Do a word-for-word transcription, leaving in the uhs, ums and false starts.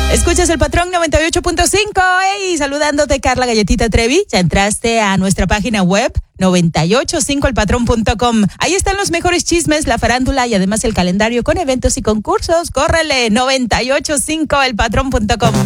Escuchas El Patrón noventa y ocho punto cinco. Hey, saludándote, Carla Galletita Trevi. Ya entraste a nuestra página web noventa y ocho punto cinco el patrón punto com. Ahí están los mejores chismes, la farándula y además el calendario con eventos y concursos. Córrele, noventa y ocho punto cinco el patrón punto com.